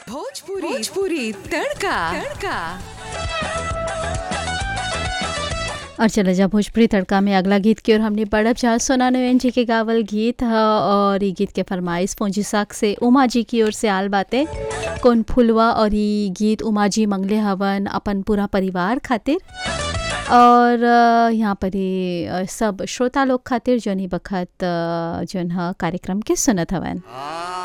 भोजपुरी तड़का तड़का। और चला जा भोजपुरी तड़का में अगला गीत की ओर हमने पढ़ब जहाँ सोना नोयन जी के गावल गीत ह और ये गीत के फरमाइश पहुंची साक से उमा जी की ओर से आल बातें कौन फुलवा और ये गीत उमा जी मंगले हवन अपन पूरा परिवार खातिर और यहाँ पर ये सब श्रोता लोग खातिर जोनी बखत जोन ह कार्यक्रम के सुनत हवन।